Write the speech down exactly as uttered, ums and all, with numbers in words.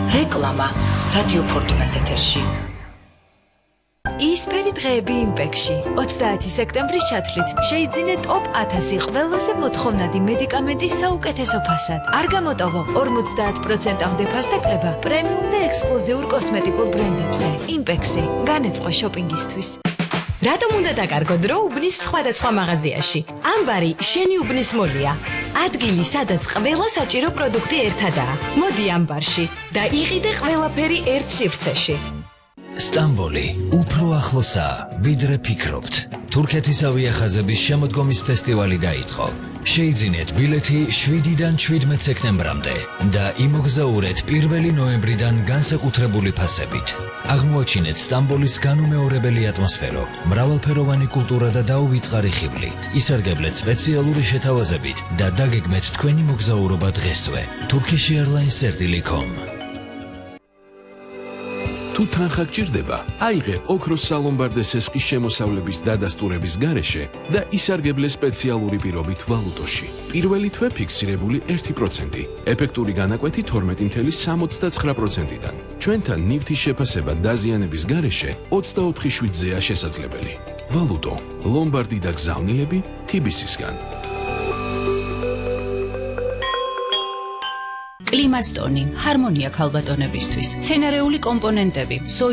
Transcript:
რეკლამა რადიო ფორტუნას ეთერში. ისფერი დღეები იმპექში. ოცდაათი სექტემბრის ჩათვლით შეიძინე ტოპ ათასი ყველაზე მოთხოვნადი მედიკამენტის საუკეთესო ფასად. არ გამოტოვო ორმოცდაათ პროცენტამდე ფასდაკლება პრემიუმ და ექსკლუზიურ კოსმეტიკურ ბრენდებზე. იმპექსი განეწყო შოპინგისთვის. რატომ უნდა დაკარგო დრო უბნის სხვადასხვა მაღაზიაში? ამბარი შენი უბნის მოლია. ადგილი, სადაც ყველა საჭირო პროდუქტი ერთადაა. მოდი ამბარში და იყიდე ყველაფერი ერთ სივრცეში. სტამბოლი უფრო ახლოსაა, ვიდრე ფიქრობთ. თურქეთის ავიახაზების შემოდგომის ფესტივალი დაიწყო. შეიძინეთ ბილეთი შვიდიდან შვიდმეტ სექტემბრამდე და იმოგზაურეთ პირველი ნოემბრიდან განსაკუთრებული ფასებით. აღმოაჩინეთ სტამბოლის განუმეორებელი ატმოსფერო, მრავალფეროვანი კულტურა და დაუვიწყარი ხიბლი. ისარგებლეთ სპეციალური შეთავაზებით და დაგეგმეთ თქვენი მოგზაურობა დღესვე. Turkish Airlines წერტილი com. თუ თანხა გჭირდება, აიღე ოქროს სალომბარდეს ესყის შემოსავლების დადასტურების გარეშე და ისარგებლე სპეციალური პირობით ვალუტოში. პირველი თვე ფიქსირებული ერთი პროცენტი, ეფექტური განაკვეთი თორმეტი მცდე სამოცდაცხრა პროცენტიდან. ჩვენთან ნივთის შეფასება დაზიანების გარეშე ოცდაოთხი შვიდზეა შესაძლებელი. ვალუტო, ლომბარდი და გზავნილები თი ბი სისგან. კლიმასტონი, ჰარმონია ქალბატონებისთვის, სცენარეული კომპონენტები,